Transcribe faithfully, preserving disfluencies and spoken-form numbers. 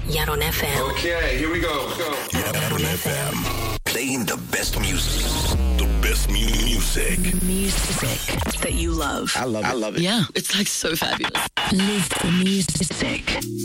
Yaron F M. Okay, here we go. Go. Yaron F M. Playing the best music. The best mu- music. Music that you love. I love it. I love it. Yeah, it's like so fabulous. Live the music.